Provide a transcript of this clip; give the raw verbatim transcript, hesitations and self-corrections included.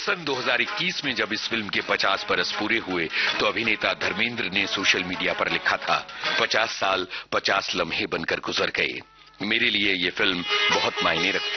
सन दो हज़ार इक्कीस में जब इस फिल्म के पचास बरस पूरे हुए तो अभिनेता धर्मेंद्र ने सोशल मीडिया पर लिखा था, पचास साल पचास लम्हे बनकर गुजर गए। मेरे लिए ये फिल्म बहुत मायने रखती